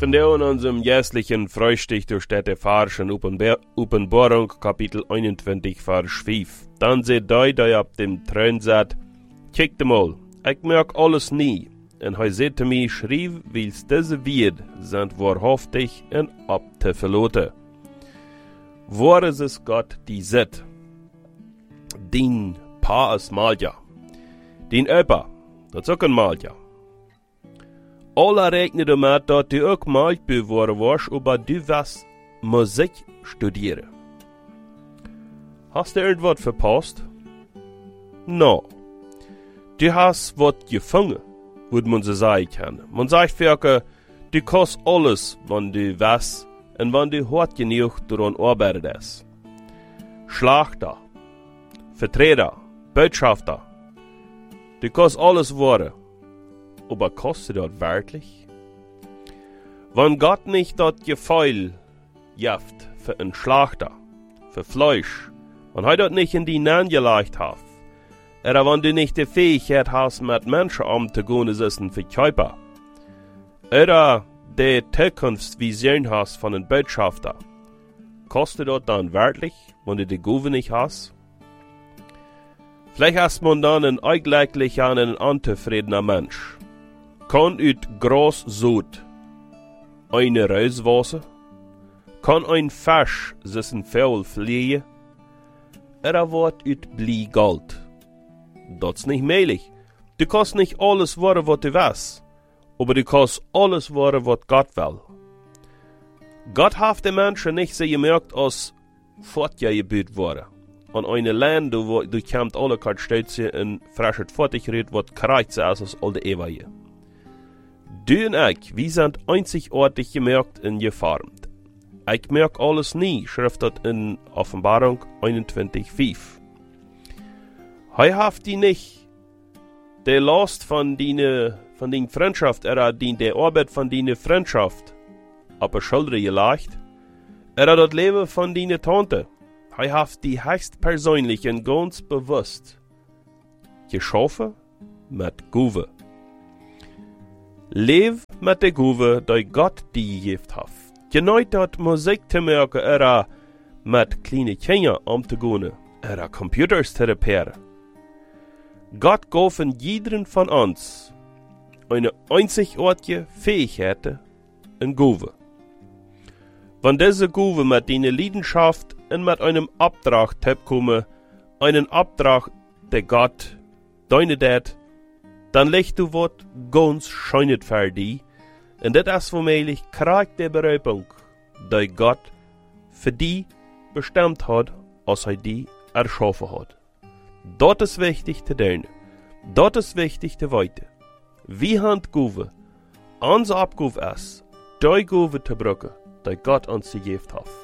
Vandaar in unserem jährlichen Frühstück durch Städte Farschen Uppenbarung Kapitel 21 Vers 5. Dann seht da ab dem Thron sagt, kijkt mal, ich merk alles nie. En hij zei te mij, schrijf, wils deze Wied zijn wahrhaftig en ab te verloten. Waar is es Gott die zit? Dien pa is Malja. Dien opa, dat is ook een Malja. Alle rekenen ermee dat du ook Maltbewohner was, aber du was Musik studieren. Hast du irgendwas verpasst? No. Du hast was gefangen, würde man so sagen kann. Man sagt für du kannst alles, wenn du was und wenn du hart genug daran arbeitest. Schlachter, Vertreter, Botschafter. Du kannst alles werden. Aber kostet das wirklich? Wenn Gott nicht das Gefühl gibt für einen Schlachter, für Fleisch, wenn er das nicht in die Nahen gelegt hat, oder wenn du nicht die Fähigkeit hast, mit Menschen umzugehen, ist es ein Verkäufer, oder die Zukunftsvision hast von einem Botschafter, kostet das dann wirklich, wenn du die Gube nicht hast? Vielleicht hast man dann einen eigentlicher und einen unzufriedener Mensch. Kann uit groß Sod eine Reuswasser? Kann ein Fisch seinen Fell fliehen? Oder wird uit Blie Gold? Das ist nicht möglich. Du kannst nicht alles werden, was du weißt, aber du kannst alles werden, was Gott will. Gott hat den Menschen nicht so gemerkt, als fortgebildet worden. An einem Land, wo du kämpft alle Kartstädte in frisches Fertigkeit, was kreuzer ist als all die Ewige. Du und ich, wir sind einzigartig gemerkt und geformt. Ich merk alles nie, schrift das in Offenbarung 21,5. Haft die nicht der Last von deiner Freundschaft, oder der Arbeit von deiner Freundschaft, aber Schulter gelegt, oder das Leben von deiner Tante. Haft die höchst persönlich und ganz bewusst geschaffen mit Guve. Leef met de Guve, die Gott die gegeben hat. Genoeg dat Musik te maken, oder met kleine Kinder te gaan, oder Computers te reparieren. Gott gaf in jederen von uns eine einzigartige Fähigkeit in Guve. Wenn diese Guve mit deiner Leidenschaft und mit einem Auftrag kommen, einen Auftrag, der Gott deine dat, dann legt du was ganz Schönes für dich, und das ist womöglich kriegt der Berufung, die Gott für die bestimmt hat, als er die erschaffen hat. Das ist wichtig zu lernen. Das ist wichtig zu weiter. Wie hand Guve, unsere Abgabe ist, die Guve zu brücken, die Gott uns gegeben hat.